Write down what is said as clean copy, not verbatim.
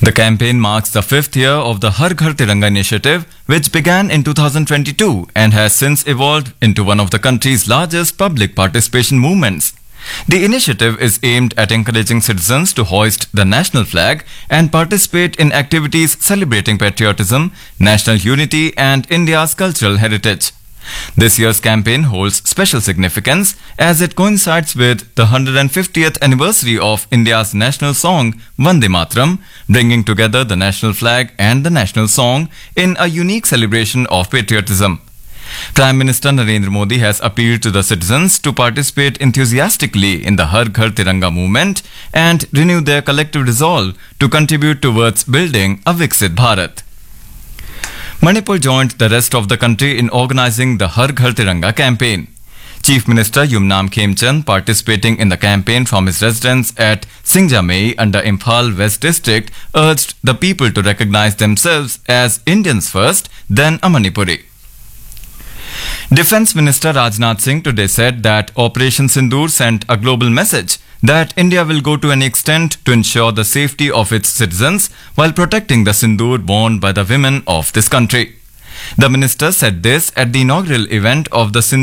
The campaign marks the fifth year of the Har Ghar Tiranga initiative, which began in 2022 and has since evolved into one of the country's largest public participation movements. The initiative is aimed at encouraging citizens to hoist the national flag and participate in activities celebrating patriotism, national unity, and India's cultural heritage. This year's campaign holds special significance as it coincides with the 150th anniversary of India's national song Vande Mataram, bringing together the national flag and the national song in a unique celebration of patriotism. Prime Minister Narendra Modi has appealed to the citizens to participate enthusiastically in the Har Ghar Tiranga movement and renew their collective resolve to contribute towards building a Viksit Bharat. Manipur joined the rest of the country in organizing the Har Ghar Tiranga campaign. Chief Minister Yumnam Khemchand, participating in the campaign from his residence at Singjamei under Imphal West District, urged the people to recognize themselves as Indians first, then a Manipuri. Defense Minister Rajnath Singh today said that Operation Sindoor sent a global message that India will go to any extent to ensure the safety of its citizens while protecting the sindoor worn by the women of this country. The minister said this at the inaugural event of the Sindoor